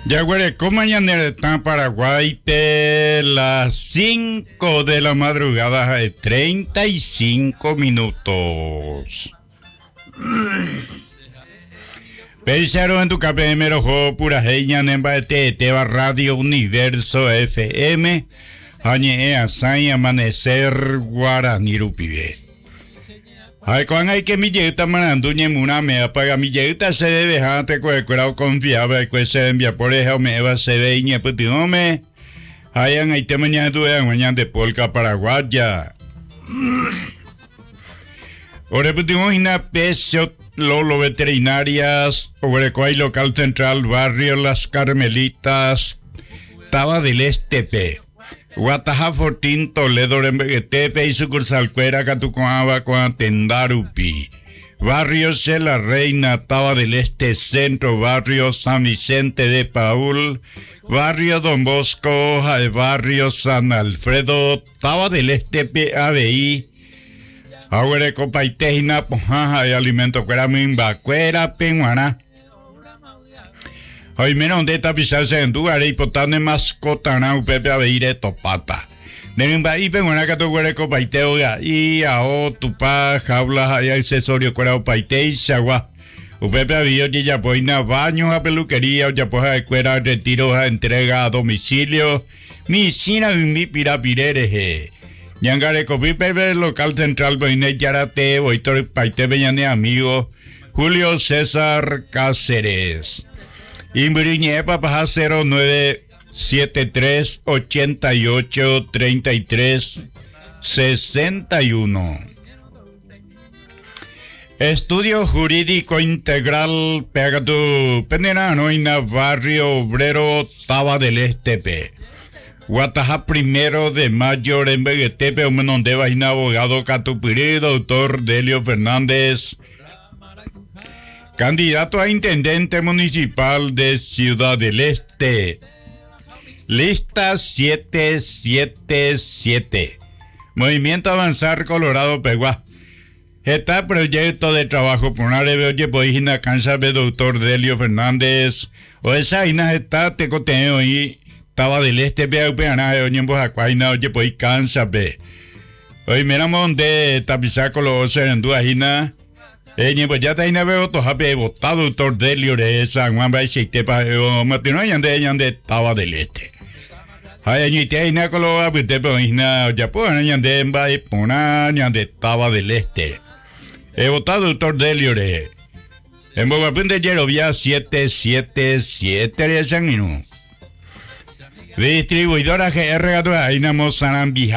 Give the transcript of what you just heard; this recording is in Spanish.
Ya, güey, ¿cómo mañana está en Paraguay? De las 5 de la madrugada de 35 minutos. Pensaron en tu KPM rojo pura heña nemba de Teba Radio Universo FM. Añe asai amanecer guarani rupide. Ay, cuando hay que mi yeuta mananduñe muna me apaga mi yeuta se debe jante cuecuerao confiable que se envía por ejemplo me va se ve iñe putinome. Hayan ahí te mañana mañana de polka paraguaya. Ore putimos una peso Lolo Veterinarias, Orecoay Local Central, Barrio Las Carmelitas, Taba del Estepe, Guataja Fortín, Toledo, Rembetepe y sucursal Cuera, Catucoaba, Tendarupi, Barrio C. La Reina, Taba del Este Centro, Barrio San Vicente de Paul, Barrio Don Bosco, Barrio San Alfredo, Taba del Estepe, ABI, ahora copaitejina pojaja de alimento cuera mimba cuera penguana. Hoy menos de tapizarse en tu gare y potane mascota na upepe a veire topata. Nemba y penguana que tu cuera copaiteo y a tu pa jaula y accesorio cuera opaite y chagua. Upepe a vio y ya poina baños a peluquería o ya poja de cuera retiro a entrega a domicilio. Mi sina mi pirapirereje. Yangare Copi Pepe Local Central Boine Yarate Boitor Paite Beñane Amigo Julio César Cáceres Imburiñe Papaja 0973 88 33 61 Estudio Jurídico Integral Pegatu Penerano Ina Barrio Obrero Taba del Estepe Guataja 1 de mayo en Beguetepe, donde va a abogado Catupiri, doctor Delio Fernández, candidato a intendente municipal de Ciudad del Este. Lista 777. Movimiento Avanzar Colorado Peguá. Está proyecto de trabajo por una reveo poigina cancha de doctor Delio Fernández. O esa ina está tecoteo y Taba del Este veo peana de oñembo acuaina oye pues cansa be. Hoy miramos de tapizar con los serendúajina. Ñembo ya está ina veo tojape votado doctor Delio de San Juan Bay Sitepa o matino yande Taba del Este. Hay ñite ina con los abitepe ina ya pues yande en Bay pona yande Taba del Este. He votado doctor Delio de. En Bogapinte Yerovia 777 de San Minú. Distribuidora GR Gato Ainamo Sanambija.